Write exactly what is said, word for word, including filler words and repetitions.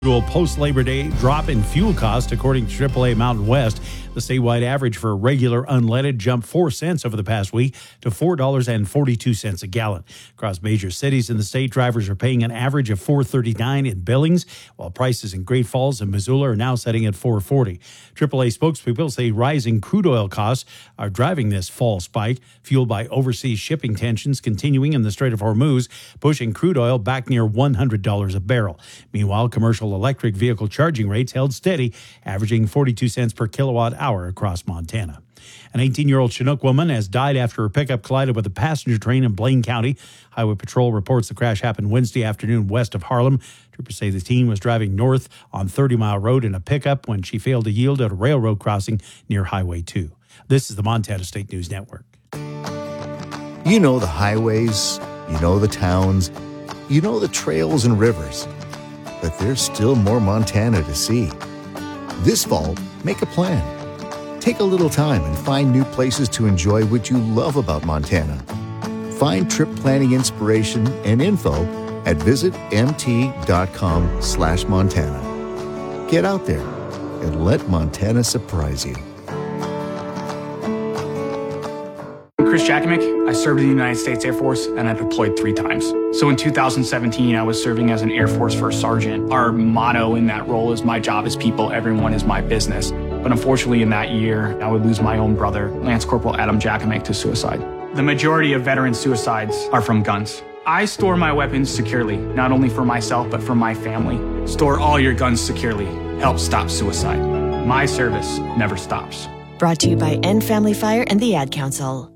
Post-Labor Day drop in fuel cost, according to triple A Mountain West. The statewide average for regular unleaded jumped four cents over the past week to four dollars and forty-two cents a gallon. Across major cities in the state, drivers are paying an average of four dollars and thirty-nine cents in Billings, while prices in Great Falls and Missoula are now setting at four dollars and forty cents. triple A spokespeople say rising crude oil costs are driving this fall spike, fueled by overseas shipping tensions continuing in the Strait of Hormuz, pushing crude oil back near one hundred dollars a barrel. Meanwhile, commercial electric vehicle charging rates held steady, averaging forty-two cents per kilowatt hour across Montana. An eighteen-year-old Chinook woman has died after her pickup collided with a passenger train in Blaine County. Highway Patrol reports the crash happened Wednesday afternoon west of Harlem. Troopers say the teen was driving north on thirty mile Road in a pickup when she failed to yield at a railroad crossing near Highway two. This is the Montana State News Network. You know the highways, you know the towns, you know the trails and rivers. But there's still more Montana to see. This fall, make a plan. Take a little time and find new places to enjoy what you love about Montana. Find trip planning inspiration and info at visitmt.com slash Montana. Get out there and let Montana surprise you. I'm Chris Jakomick. I served in the United States Air Force and I deployed three times. So in two thousand seventeen, I was serving as an Air Force First Sergeant. Our motto in that role is my job is people, everyone is my business. But unfortunately in that year, I would lose my own brother, Lance Corporal Adam Jakomick, to suicide. The majority of veteran suicides are from guns. I store my weapons securely, not only for myself, but for my family. Store all your guns securely. Help stop suicide. My service never stops. Brought to you by End Family Fire and the Ad Council.